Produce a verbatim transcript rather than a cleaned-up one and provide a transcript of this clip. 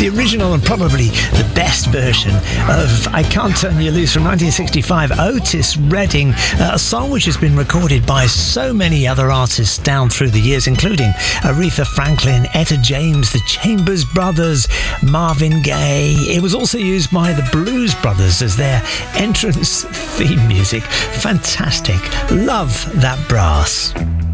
the original and probably the best version of I Can't Turn You Loose from nineteen sixty-five, Otis Redding, uh, a song which has been recorded by so many other artists down through the years, including Aretha Franklin, Etta James, the Chambers Brothers, Marvin Gaye. It was also used by the Blues Brothers as their entrance theme music. Fantastic. Love that brass.